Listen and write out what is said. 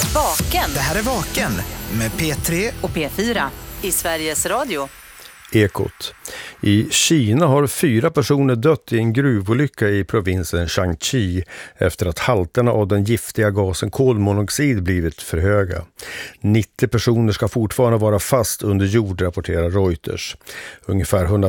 Vaken. Det här är Vaken med P3 och P4 i Sveriges Radio. Ekot. I Kina har 4 personer dött i en gruvolycka i provinsen Shaanxi efter att halterna av den giftiga gasen kolmonoxid blivit för höga. 90 personer ska fortfarande vara fast under jord, rapporterar Reuters. Ungefär